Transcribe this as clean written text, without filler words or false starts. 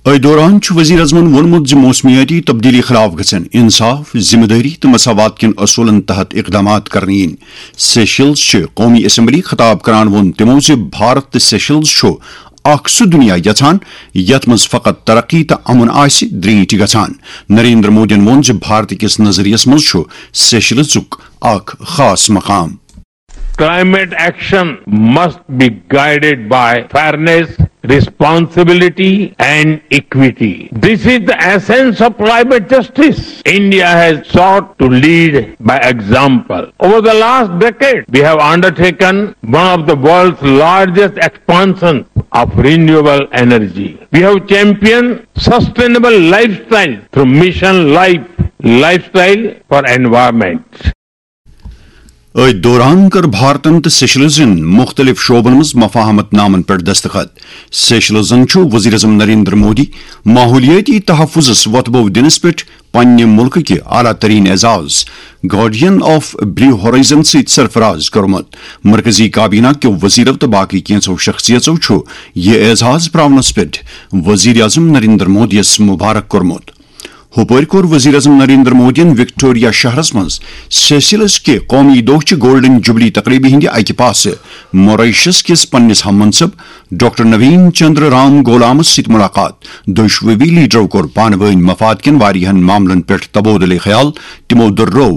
दौरान वज़ीर अज़मन वोनमुत मौसमियाती तब्दीली खिलाफ गसन इंसाफ जिम्मेदारी तो मसावात किन असूलन तहत इकदाम करने सेशल्स कौमी असम्बली खिताब करान वोन तमो भारत तो सेशल्स सु दुनिया यछान यथ मज फकत तरक्की तो अमन आसि द्रीट गछान। नरेंद्र मोदी वोन भारत किस नजरियस मज सेशल्सुक खास मकाम। Climate action must be guided by fairness, responsibility and equity. This is the essence of climate justice. India has sought to lead by example. Over the last decade, we have undertaken one of the world's largest expansions of renewable energy. We have championed sustainable lifestyle through Mission Life, Lifestyle for Environment. दौरान कर भारतन तो सेशल्सन मुख्तलिफ शोबन मज मफाहमत नामन पर दस्तखत। सेशल्सन वज़ीर अज़म नरेंद्र मोदी माहौलियाती तहफ़्फ़ुज़ वतबो दिनस पे पन्ने मुल्क के आला तरीन Ejaz guardian of blue horizon सत सरफराज कर्मुत। मरकजी काबीना के वज़ीर तो बाकी कैंसो शख्सियतों यह एजाज प्रावनस पे वज़ीर आज़म नरेंद्र मोदियस मुबारक कर्मुत। हुपर कोर वज़ीर अज़म नरेंद्र मोदियन विक्टोरिया शहरस मज सेशल्स के कौमी दोह गोल्डन जुबली तकरीबी हिंद अकि पास मॉरिशस किस पन्निस हम मनसब डॉक्टर नवीन चंद्र राम गोलामस सत मुलाकात। दोशवी लीडरों कोर पान वन मफाद किन वारियन मामलन पे तबोदले ख्याल। तिमो दर्रो